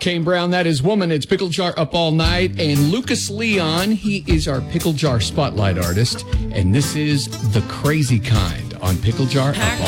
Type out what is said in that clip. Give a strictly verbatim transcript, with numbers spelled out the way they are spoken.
Kane Brown, that is Woman. It's Pickle Jar Up All Night. And Lucas Leon, he is our Pickle Jar Spotlight artist. And this is The Crazy Kind on Pickle Jar Up All Night.